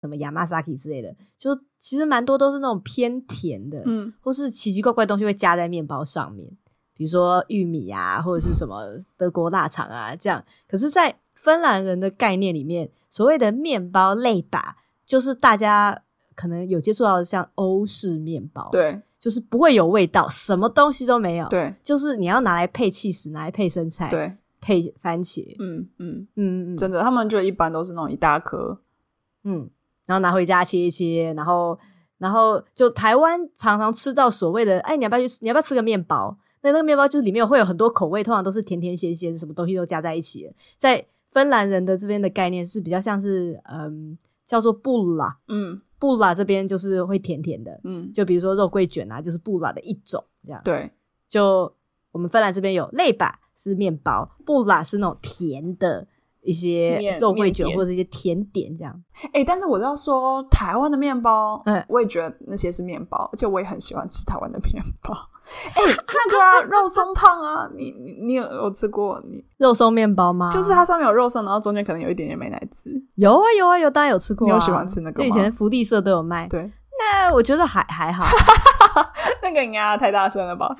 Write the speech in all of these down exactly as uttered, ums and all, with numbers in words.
什么 Yamasaki 之类的，就其实蛮多都是那种偏甜的，嗯，或是奇奇怪怪的东西会加在面包上面，比如说玉米啊，或者是什么德国腊肠啊这样。可是在芬兰人的概念里面，所谓的面包类吧，就是大家可能有接触到的像欧式面包， 对， 就是不会有味道，什么东西都没有， 对， 就是你要拿来配起司，拿来配生菜， 对， 配番茄， 嗯嗯嗯嗯， 真的，他们就一般都是那种一大颗， 嗯，然后拿回家切一切，然后然后就台湾常常吃到所谓的，哎，你要不要去，你要不要吃个面包？那那个面包就是里面会有很多口味，通常都是甜甜咸咸，什么东西都加在一起的。在芬兰人的这边的概念是比较像是，嗯，叫做布拉，嗯，布拉这边就是会甜甜的，嗯，就比如说肉桂卷啊，就是布拉的一种，这样。 对， 就我们芬兰这边有类吧是面包，布拉是那种甜的一些肉桂卷或者一些甜点这样。 欸，但是我要说台湾的面包，嗯，我也觉得那些是面包，而且我也很喜欢吃台湾的面包。哎、欸，那个啊，肉松胖啊，你你你有有吃过？你肉松面包吗？ 就是它上面有肉松，然后中间可能有一点点美乃滋。 有啊有啊有，当然有吃过啊。 你有喜欢吃那个吗？ 就以前福利社都有卖。 对， 那我觉得还还好。 那个应该太大声了吧？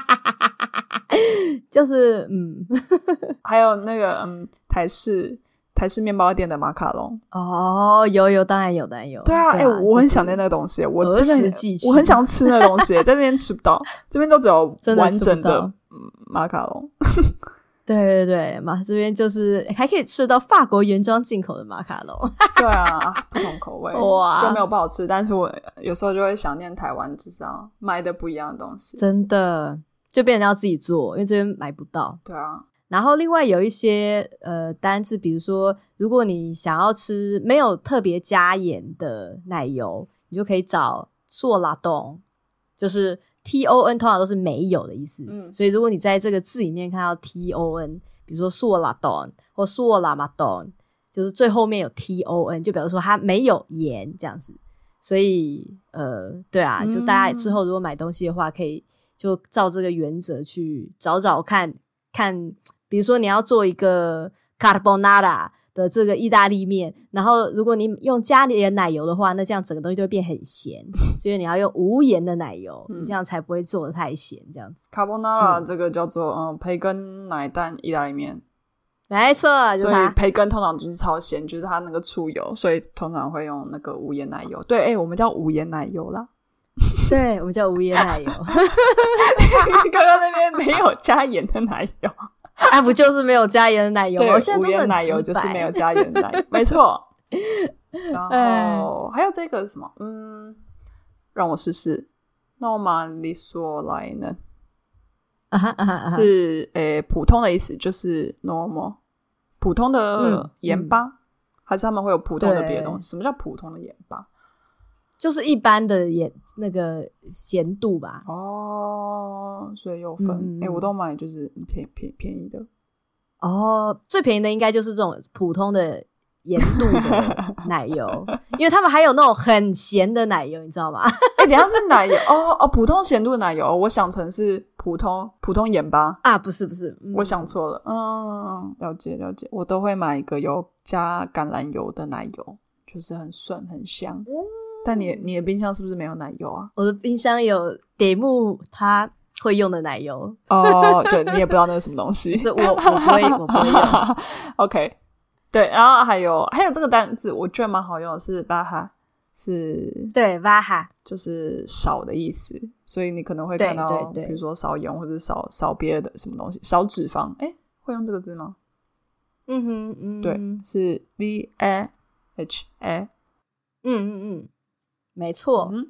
就是嗯， 还有那个嗯台式台式面包店的马卡龙。 哦，有有，当然有，当然有。 对啊，哎、啊欸，我很想念那个东西，我真的我很想吃那个东西，在那边吃不到，这边都只有完整的, 的马卡龙。 对对对，马这边就是还可以吃到法国原装进口的马卡龙。 对啊，不同口味哇，就没有不好吃，但是我有时候就会想念台湾，就是要买的不一样的东西。 真的，就变成要自己做，因为这边买不到。 对啊。 然后另外有一些呃单字，比如说如果你想要吃没有特别加盐的奶油，你就可以找硕拉冻，就是 T O N 通常都是没有的意思、嗯、所以如果你在这个字里面看到 T O N， 比如说硕拉冻或硕拉马冻，就是最后面有 T O N 就表示说它没有盐这样子。所以呃对啊，就大家之后如果买东西的话，可以就照这个原则去找找看看，比如说你要做一个 carbonara 的这个意大利面，然后如果你用加点奶油的话，那这样整个东西就会变很咸，所以你要用无盐的奶油、嗯、你这样才不会做得太咸这样子。 carbonara、嗯、这个叫做嗯培根奶蛋意大利面， 没错， 所以培根通常就是超咸，就是它那个醋油，所以通常会用那个无盐奶油。对，哎、欸，我们叫无盐奶油啦。 对，我们叫无盐奶油。 刚刚那边没有加盐的奶油。 啊，不就是没有加盐的奶油吗？ 对， 现在都是很直白， 无盐奶油就是没有加盐的奶油。没错。然后还有这个是什么？嗯，让我试试。normalisoinen、 啊哈啊哈啊哈， 是诶普通的意思，就是 normal 普通的盐巴、嗯嗯，还是他们会有普通的别的东西？什么叫普通的盐巴？ 就是一般的盐那个咸度吧。 哦，所以有分。嗯欸、我都买就是便便便宜的。 哦，最便宜的应该就是这种普通的盐度的奶油，因为他们还有那种很咸的奶油，你知道吗？ 哎、欸，等一下是奶油哦哦，普通咸度的奶油，我想成是普通普通盐巴啊，不是不是、嗯， 我想错了。嗯，了解了解，我都会买一个有加橄榄油的奶油，就是很顺很香。嗯，但你你的冰箱是不是没有奶油啊？ 我的冰箱有点木他会用的奶油。 哦，对，你也不知道那是什么东西。 是我我不会我不会用。 OK， 对，然后还有还有这个单字，我觉得蛮好用的，是巴哈，是对巴哈， 就是少的意思，所以你可能会看到，比如说少盐或者少少别的什么东西，少脂肪。哎，会用这个字吗？ 嗯哼嗯， 对，是 V A H A。 嗯嗯嗯。没错、嗯、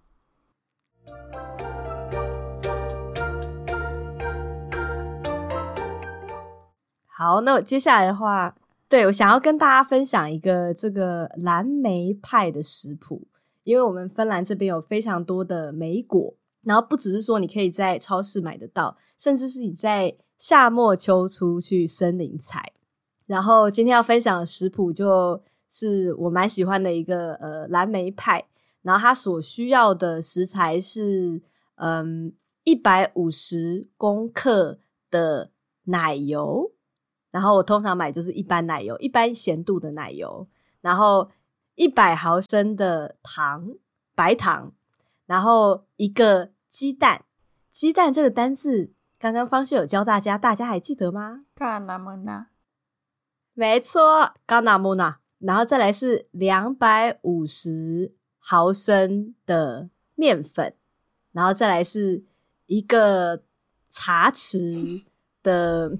好，那我接下来的话，对，我想要跟大家分享一个这个蓝莓派的食谱，因为我们芬兰这边有非常多的莓果，然后不只是说你可以在超市买得到，甚至是你在夏末秋初去森林采。然后今天要分享的食谱就是我蛮喜欢的一个呃蓝莓派，然后它所需要的食材是嗯一百五十公克的奶油，然后我通常买就是一般奶油，一般咸度的奶油，然后一百毫升的糖，白糖，然后一个鸡蛋。鸡蛋这个单字刚刚方式有教大家，大家还记得吗？ 嘎纳姆纳， 没错，嘎纳姆纳。然后再来是两百五十毫升的面粉，然后再来是一个茶匙的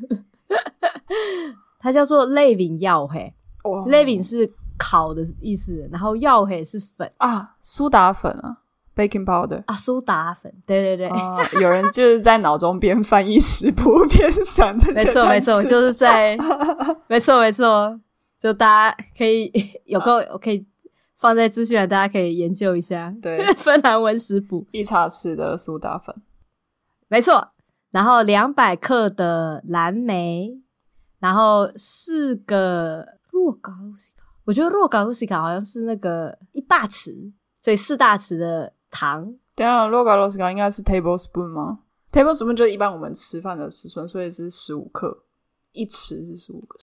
它叫做类饼药嘿，类饼是烤的意思，然后药嘿是粉啊，苏打粉啊 ，baking powder 啊，苏打粉，对对对， 啊，有人就是在脑中边翻译食谱边想这些单词， 没错没错，就是在没错没错，就大家可以有够我可以放在资讯栏，大家可以研究一下， 对， 芬兰文食谱， 一茶匙的苏打粉， 没错，然后两百克的蓝莓，然后四个若嘎鲁西卡，我觉得若嘎鲁西卡好像是那个一大匙，所以四大匙的糖。 等一下，若嘎鲁西卡应该是 tablespoon 吗？ tablespoon 就是一般我们吃饭的尺寸，所以是十五克，一匙是十五克，